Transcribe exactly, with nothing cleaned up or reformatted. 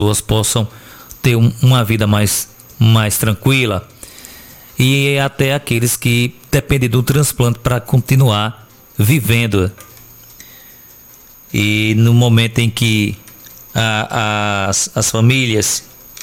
pessoas possam ter um, uma vida mais, mais tranquila, e até aqueles que dependem do transplante para continuar vivendo. E no momento em que a, as, as famílias